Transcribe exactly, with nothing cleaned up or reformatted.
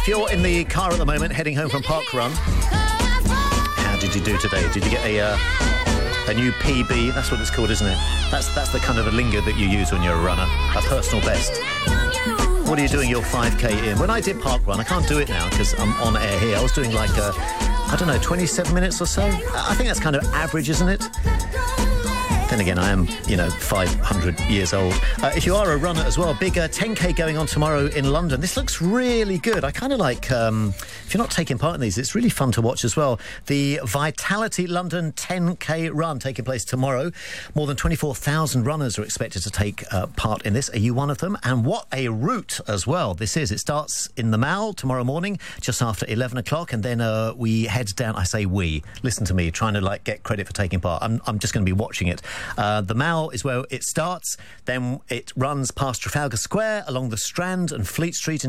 If you're in the car at the moment, heading home from Park Run, how did you do today? Did you get a uh, a new P B? That's what it's called, isn't it? That's that's the kind of the lingo that you use when you're a runner. A personal best. What are you doing your five K in? When I did Park Run, I can't do it now because I'm on air here. I was doing like, a, I don't know, twenty-seven minutes or so. I think that's kind of average, isn't it? Then again, I am, you know, five hundred years old. Uh, if you are a runner as well, big uh, ten K going on tomorrow in London. This looks really good. I kind of like, um, if you're not taking part in these, it's really fun to watch as well. The Vitality London ten K run taking place tomorrow. More than twenty-four thousand runners are expected to take uh, part in this. Are you one of them? And what a route as well this is. It starts in the Mall tomorrow morning, just after eleven o'clock, and then uh, we head down. I say we. Listen to me, trying to like get credit for taking part. I'm, I'm just going to be watching it. Uh, the Mall is where it starts, then it runs past Trafalgar Square, along the Strand and Fleet Street